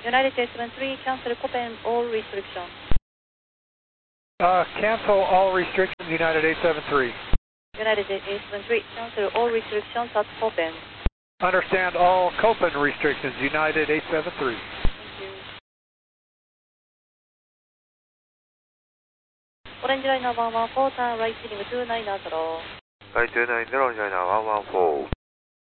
United 873, cancel Copen all restrictions. Cancel all restrictions, United 873. United 873, cancel all restrictions at Copen. Understand all Copen restrictions, United 873. Orange Liner 114, turn right heading 290. Right 290, Orange Liner 114.